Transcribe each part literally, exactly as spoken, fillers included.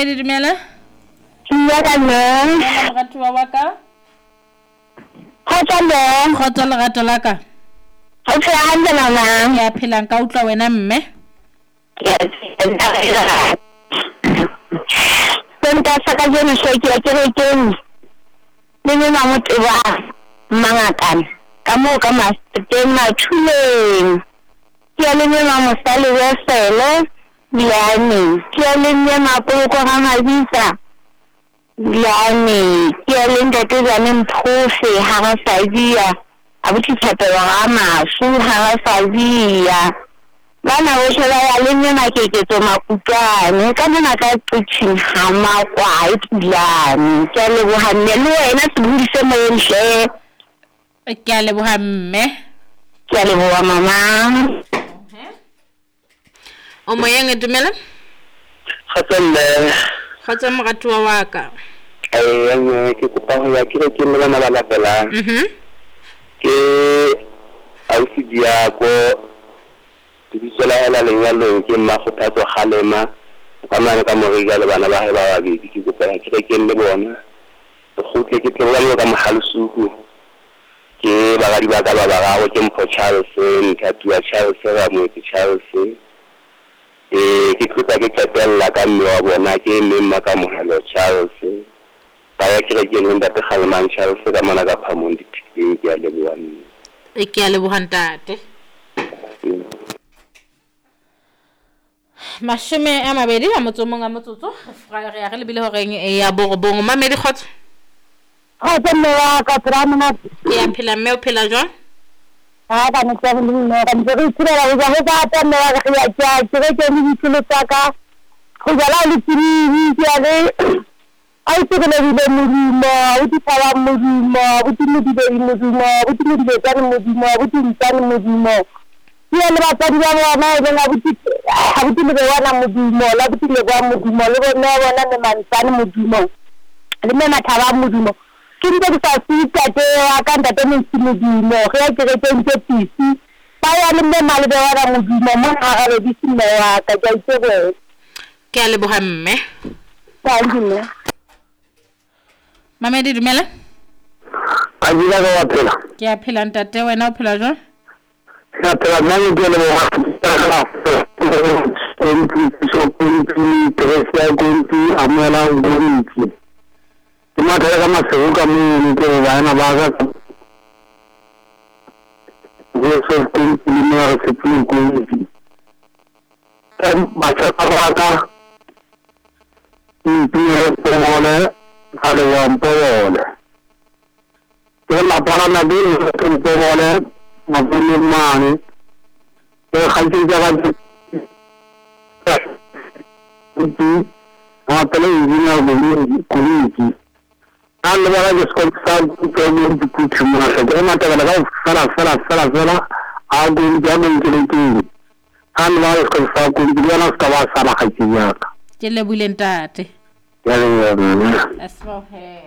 Mamedi dumela. Iya kana. Lerato wa waka. Khotsa le. Khotsa lerato la ka. O tshela hantle mama. Ya phela nka utlwa wena mme. Yes. Senta saka jeno sheki ya kerekeng. Le nna motho wa mangakana. Ka mo ka masteng mathuleng. Ke le nna mosale wa sele. Diane, ke le nna mapoko ga mabisa. Diane, ke le ntate zane mphose ha ga sadia. Abuti tshepe wa masu ha ga sadia. Bana bo shela ya le nna makeketso makutwane ka mona ka tsitshing ha makwa itlane. Ke le bo hanne le wena sebudise mo nhle. Ke le bo hamme. Ke le bo mama. O moyeng dumela. Khatselle. Khatsa morato wa waka. Eh ene ke kopa ho ya kire ke mela mala la pela. Mhm. Ke ausi dia ko tibisela ela le nyalo ke mafuthatso khalema ka mane ka moriga le bana ba hae ba babedi ke kopa ya kire ke le bona. Go khutle ke tlola le ka mohalusuku. Ke ba ga di ba ka ba ba go ke mpho Charles nthatu ya Charles ra mo ke Charles. Eh ke tloka ke tsetella ka mme wa bona ke mmemma ka mohalo Charles ba ya ke ke nda te khalman Charles ka mana ka phamondi ke ke le buane e ke le buhantate mashome a mabedi a motso monga motsotso re ya re le bile horeng e ya borobong Mamedi khotso Ha tsene wa ka tramana ya phela mme o phela jwa ha ba ne tsene le nna ka ntse re tsira ga go ba tsene wa ga ya tsa tsere ke le ditlo tsaka go jala le tsiri ya le ai tsere le le modimo o di tsala modimo o di le di modimo o di le di tsala modimo o di tsala modimo ya le ba tsadi ba bona e nga buti ha buti le bona modimo la buti le bona modimo le bona bona ne mantsane modimo le me mathaba modimo ke ntse ke sa sita te aka ntate mo modimo ge ya ke ke ntse pisi ba ya le me male be wa modimo mo ga ga le di sine wa ka ja itsebe ke a le bohamme ba ndime Mamedi dumela a dira ga wa phela ke a phela ntate wena o phela jwa ya phela nna ke le mo ga so kunti tresa kunti amela kunti Cuma saya sama suka mungkin banyak banget. Dia seperti lima sepuluh kunci. Dan baca kata ini boleh ada yang boleh. Kalau laporan nabi itu boleh maupun mana. Kalau kaji jalan itu apa lagi ini boleh kunci. Alla vara ascoltare tutto il tutto ma se prima te la sarà sarà sarà sarà algo in giorno che tu alla vara ascoltare con di una stava sarà hakiya ke le bulentate ya ya asma he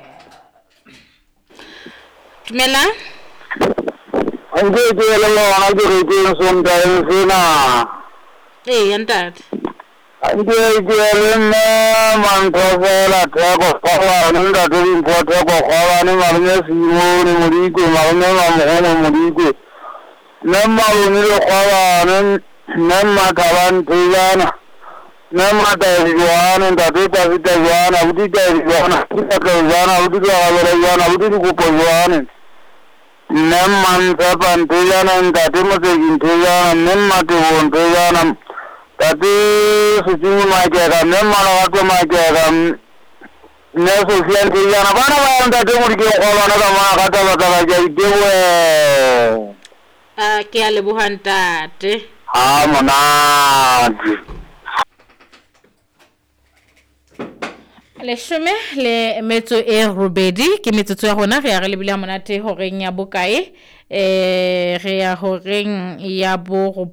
tumela anje ke la la anje ke son da sina eh yantate anje ke la man ko la ta ko ko na nda to ko to ko ko na ma ne si mo ni mo ri ko ma ne ma mo mo ri ko na ma ni ko ko na ma ta ban tu yana na ma ta ri yana da to ta ta yana u ti ta ri yana ta ko yana u ti ga ga yana u ti ko ko yana na man ta ban tu yana da to mo se kin tu yana na ma to won tu yana tapi sejumlah masyarakat memang waktu masyarakat nesosial dia apa nama yang tadi mungkin kalau ada mana kata kata jadi dewa ah kia lebuhan tate ah mana le chemin le metso e robedi ke metso ya rona re ya re le bila monate horeng ya bokae eh re ya horeng ya bo